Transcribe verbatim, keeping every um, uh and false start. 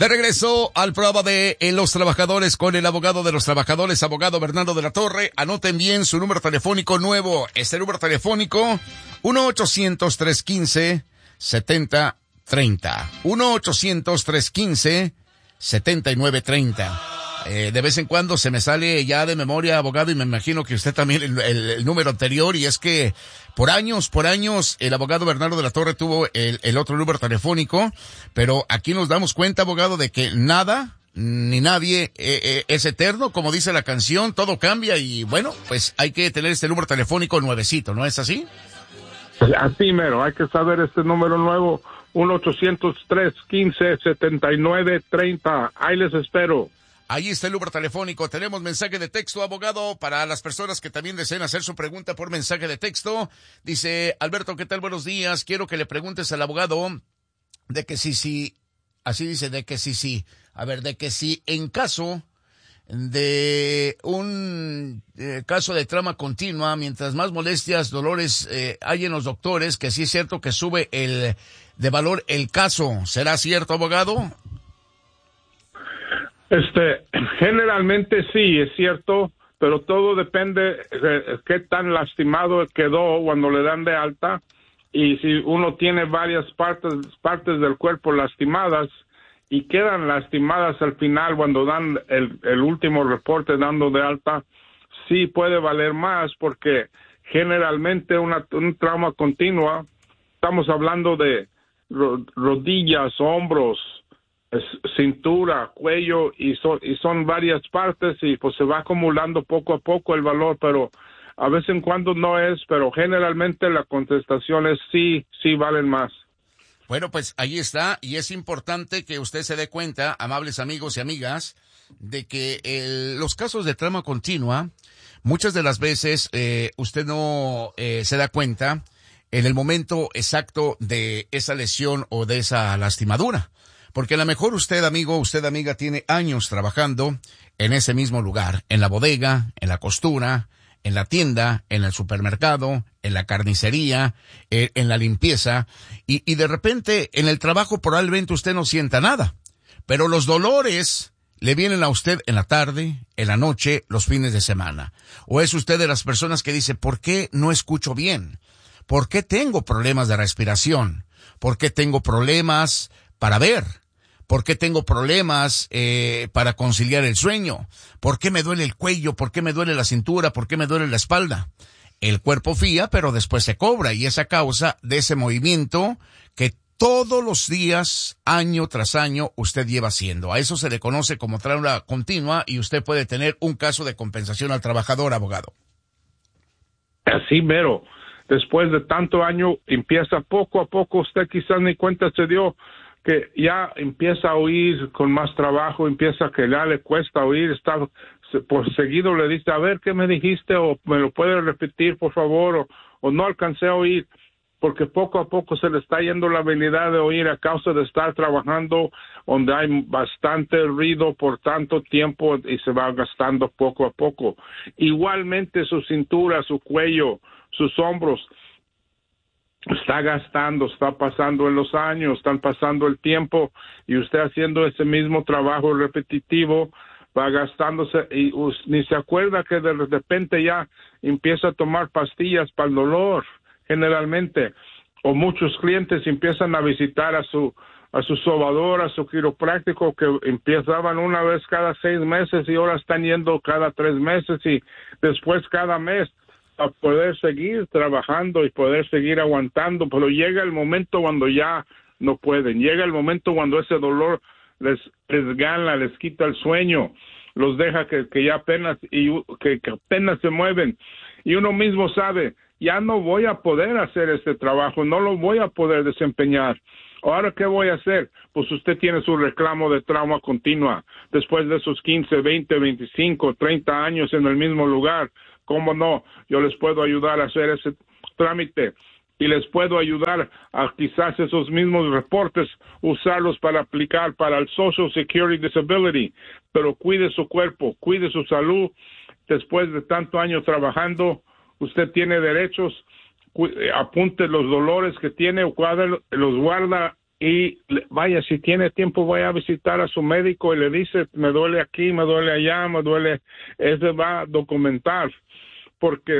De regreso al programa de eh, Los Trabajadores con el abogado de los trabajadores, abogado Bernardo de la Torre. Anoten bien su número telefónico nuevo. Este número telefónico, uno ochocientos, trescientos quince, setenta treinta. uno ochocientos, trescientos quince, setenta y nueve treinta. Eh, de vez en cuando se me sale ya de memoria, abogado, y me imagino que usted también el, el, el número anterior, y es que por años, por años, el abogado Bernardo de la Torre tuvo el, el otro número telefónico, pero aquí nos damos cuenta, abogado, de que nada, ni nadie eh, eh, es eterno, como dice la canción, todo cambia, y bueno, pues hay que tener este número telefónico nuevecito, ¿no es así? Así mero, hay que saber este número nuevo, uno ochocientos, trescientos quince, setenta y nueve treinta, ahí les espero. Ahí está el número telefónico. Tenemos mensaje de texto, abogado, para las personas que también deseen hacer su pregunta por mensaje de texto. Dice, Alberto, ¿qué tal? Buenos días. Quiero que le preguntes al abogado de que sí, sí, así dice, de que sí, sí. A ver, de que sí, en caso de un eh, caso de trauma continua, mientras más molestias, dolores eh, hay en los doctores, que sí es cierto que sube el de valor el caso. ¿Será cierto, abogado? Este, generalmente sí, es cierto, pero todo depende de qué tan lastimado quedó cuando le dan de alta, y si uno tiene varias partes, partes del cuerpo lastimadas y quedan lastimadas al final cuando dan el, el último reporte dando de alta, sí puede valer más, porque generalmente una, un trauma continua, estamos hablando de ro- rodillas, hombros, cintura, cuello, y son, y son varias partes, y pues se va acumulando poco a poco el valor, pero a vez en cuando no es, pero generalmente la contestación es sí, sí valen más. Bueno, pues ahí está, y es importante que usted se dé cuenta, amables amigos y amigas, de que el, los casos de trauma continua, muchas de las veces eh, usted no eh, se da cuenta en el momento exacto de esa lesión o de esa lastimadura. Porque a lo mejor usted, amigo, usted, amiga, tiene años trabajando en ese mismo lugar, en la bodega, en la costura, en la tienda, en el supermercado, en la carnicería, eh, en la limpieza, y, y de repente en el trabajo probablemente usted no sienta nada, pero los dolores le vienen a usted en la tarde, en la noche, los fines de semana. O es usted de las personas que dice, ¿por qué no escucho bien? ¿Por qué tengo problemas de respiración? ¿Por qué tengo problemas para ver? ¿Por qué tengo problemas eh, para conciliar el sueño? ¿Por qué me duele el cuello? ¿Por qué me duele la cintura? ¿Por qué me duele la espalda? El cuerpo fía, pero después se cobra, y es a causa de ese movimiento que todos los días, año tras año, usted lleva haciendo. A eso se le conoce como trauma continua, y usted puede tener un caso de compensación al trabajador, abogado. Así mero. Después de tanto año, empieza poco a poco, usted quizás ni cuenta se dio, que ya empieza a oír con más trabajo, empieza que ya le cuesta oír, está por seguido le dice, a ver, ¿qué me dijiste? O me lo puede repetir, por favor, o, o no alcancé a oír, porque poco a poco se le está yendo la habilidad de oír a causa de estar trabajando donde hay bastante ruido por tanto tiempo, y se va gastando poco a poco. Igualmente su cintura, su cuello, sus hombros, está gastando, está pasando en los años, están pasando el tiempo, y usted haciendo ese mismo trabajo repetitivo va gastándose, y us, ni se acuerda que de repente ya empieza a tomar pastillas para el dolor, generalmente, o muchos clientes empiezan a visitar a su a su sobador, a su quiropráctico, que empezaban una vez cada seis meses y ahora están yendo cada tres meses y después cada mes, a poder seguir trabajando y poder seguir aguantando, pero llega el momento cuando ya no pueden, llega el momento cuando ese dolor les, les gana, les quita el sueño, los deja que, que ya apenas, y que, que apenas se mueven, y uno mismo sabe, ya no voy a poder hacer este trabajo, no lo voy a poder desempeñar. Ahora, ¿qué voy a hacer? Pues usted tiene su reclamo de trauma continua, después de esos quince, veinte, veinticinco, treinta años en el mismo lugar. ¿Cómo no? Yo les puedo ayudar a hacer ese trámite, y les puedo ayudar a quizás esos mismos reportes, usarlos para aplicar para el Social Security Disability, pero cuide su cuerpo, cuide su salud. Después de tanto años trabajando, usted tiene derechos, apunte los dolores que tiene, los guarda y vaya, si tiene tiempo, vaya a visitar a su médico y le dice, me duele aquí, me duele allá, me duele, ese va a documentar, porque